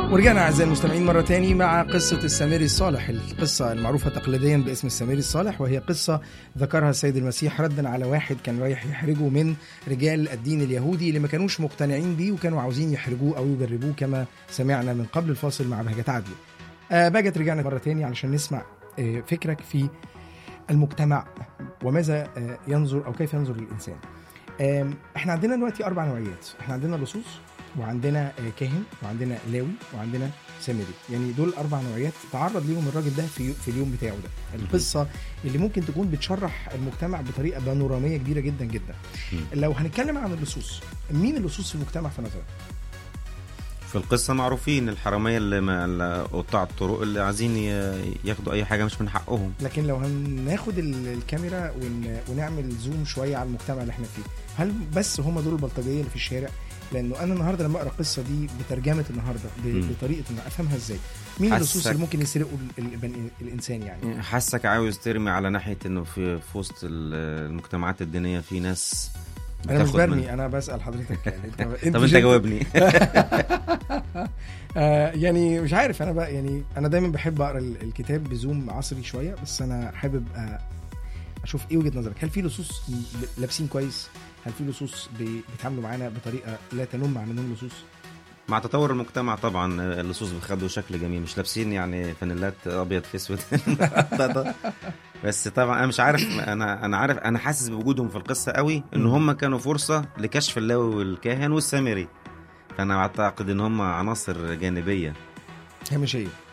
ورجعنا أعزائي المستمعين مرة تاني مع قصة السامري الصالح، القصة المعروفة تقليديا باسم السامري الصالح، وهي قصة ذكرها السيد المسيح ردا على واحد كان رايح يحرجه من رجال الدين اليهودي اللي ما كانوش مقتنعين بيه وكانوا عاوزين يحرجوه أو يجربوه، كما سمعنا من قبل الفاصل مع بهجة عدلي. بهجت رجعنا مرة تاني علشان نسمع فكرك في المجتمع وماذا ينظر أو كيف ينظر الإنسان. احنا عندنا دلوقتي 4 نوعيات، احنا عندنا لصوص وعندنا كاهن وعندنا لاوي وعندنا سامري، يعني دول 4 نوعيات تعرض ليهم الراجل ده في اليوم بتاعه ده. القصة اللي ممكن تكون بتشرح المجتمع بطريقة بانورامية كبيرة جدا جدا. لو هنتكلم عن اللصوص، مين اللصوص في المجتمع في نظرك؟ في القصة معروفين الحرامية اللي قطاع الطرق اللي عايزين ياخدوا أي حاجة مش من حقهم. لكن لو هناخد الكاميرا ونعمل زوم شوية على المجتمع اللي احنا فيه، هل بس هم دول البلطجية اللي في الشارع؟ لأنه أنا النهاردة لما أقرأ القصة دي بترجمة النهاردة بطريقة إن أفهمها إزاي، مين اللصوص اللي ممكن يسرقوا الإنسان؟ يعني حاسك عاوز ترمي على ناحية إنه في وسط المجتمعات الدينية في ناس. أنا مش برمي، أنا بسأل حضرتك يعني طب أنت جاوبني. يعني مش عارف، أنا بقى يعني أنا دايما بحب أقرأ الكتاب بزوم عصري شوية، بس أنا حابب أشوف إيه وجهة نظرك. هل في لصوص لابسين كويس؟ هل في لصوص بيتعاملوا معانا بطريقة لا تنم عنهم لصوص؟ مع تطور المجتمع طبعا اللصوص بيخدوا شكل جميل، مش لابسين يعني فانيلات أبيض في أسود. بس طبعا أنا مش عارف، أنا عارف، أنا حاسس بوجودهم في القصة قوي إن هم كانوا فرصة لكشف اللاوي والكاهن والسامري، فأنا أعتقد إن هم عناصر جانبية هامشية.